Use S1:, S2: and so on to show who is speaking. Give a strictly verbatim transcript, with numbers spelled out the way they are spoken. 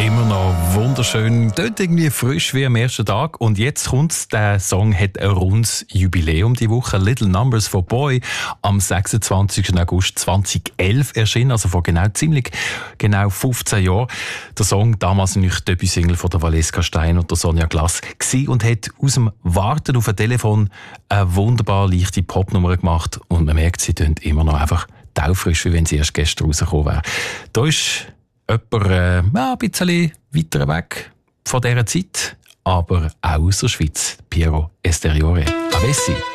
S1: Immer noch wunderschön, dort irgendwie frisch wie am ersten Tag. Und jetzt kommt, der Song hat ein rundes Jubiläum die Woche. Little Numbers for Boy am sechsundzwanzigsten August zweitausendelf erschienen, also vor genau ziemlich genau fünfzehn Jahren. Der Song, damals nicht Debütsingle von der Valeska Stein und der Sonja Glass gewesen und hat aus dem Warten auf ein Telefon eine wunderbar leichte Popnummer gemacht. Und man merkt, sie tönt immer noch einfach taufrisch, wie wenn sie erst gestern rausgekommen wäre. Da ist jemand äh, ein bisschen weiter weg von dieser Zeit, aber auch aus der Schweiz. Piero Esteriore. Avessi.